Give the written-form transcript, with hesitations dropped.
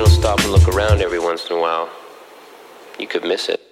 don't stop and look around every once in a while, you could miss it.